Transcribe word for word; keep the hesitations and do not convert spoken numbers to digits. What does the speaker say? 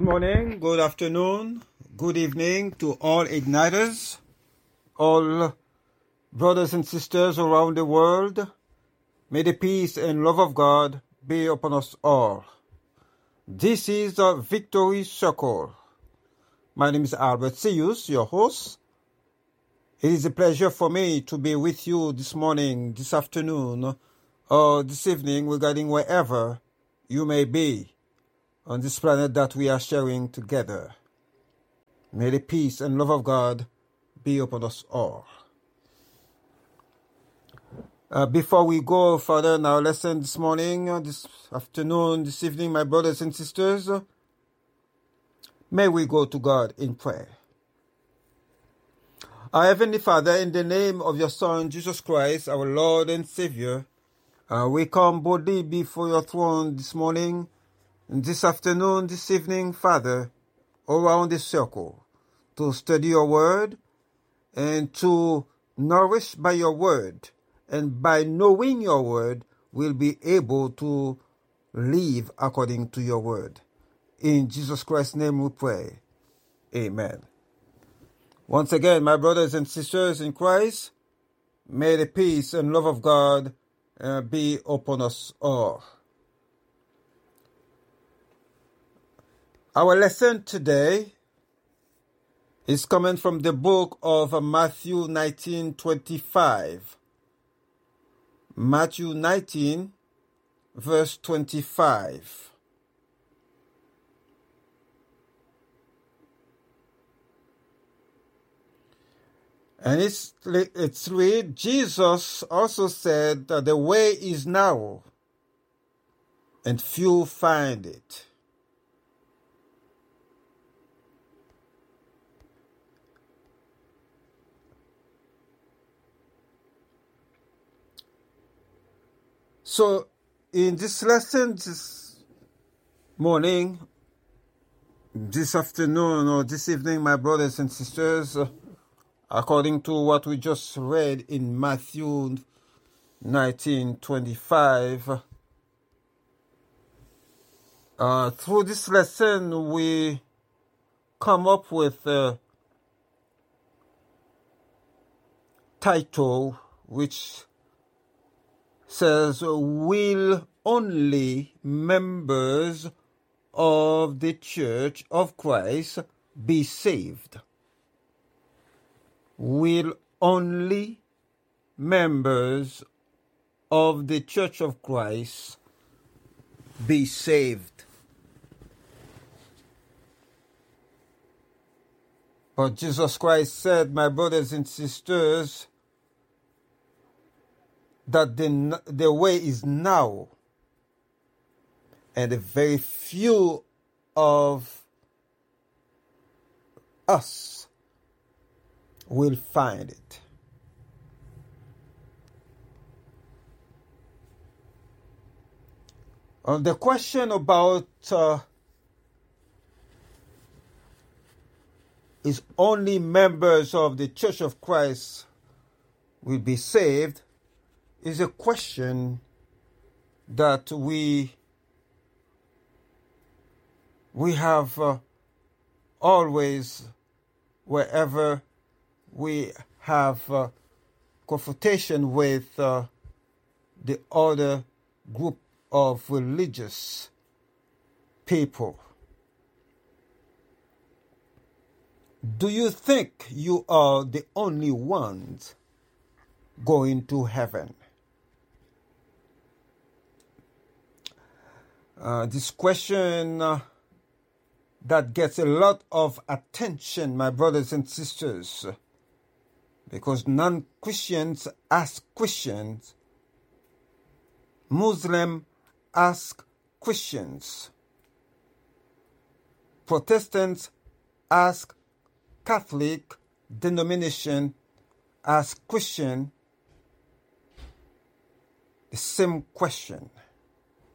morning, good afternoon, good evening to all Igniters, all brothers and sisters around the world. May the peace and love of God be upon us all. This is the Victory Circle. My name is Albert Seyus, your host. It is a pleasure for me to be with you this morning, this afternoon, or this evening regarding wherever you may be on this planet that we are sharing together. May the peace and love of God be upon us all. Uh, before we go further in our lesson this morning, uh, this afternoon, this evening, my brothers and sisters, uh, may we go to God in prayer. Our Heavenly Father, in the name of your Son, Jesus Christ, our Lord and Savior, uh, we come boldly before your throne this morning, this afternoon, this evening, Father, around this circle, to study your word and to nourish by your word. And by knowing your word, we'll be able to live according to your word. In Jesus Christ's name we pray. Amen. Once again, my brothers and sisters in Christ, may the peace and love of God uh, be upon us all. Our lesson today is coming from the book of Matthew nineteen twenty-five. Matthew nineteen, verse twenty-five. And it's, it's read, Jesus also said that the way is narrow, and few find it. So, in this lesson this morning, this afternoon, or this evening, my brothers and sisters, uh, according to what we just read in Matthew nineteen twenty-five, uh, through this lesson, we come up with a title which says, will only members of the Church of Christ be saved? Will only members of the Church of Christ be saved? But Jesus Christ said, my brothers and sisters, that the, the way is narrow, and very few of us will find it. On the question about uh, is only members of the Church of Christ will be saved, is a question that we we have uh, always, wherever we have uh, confrontation with uh, the other group of religious people. Do you think you are the only ones going to heaven? Uh, this question uh, that gets a lot of attention, my brothers and sisters, because non-Christians ask Christians, Muslims ask Christians, Protestants ask Catholic denomination ask Christian the same question.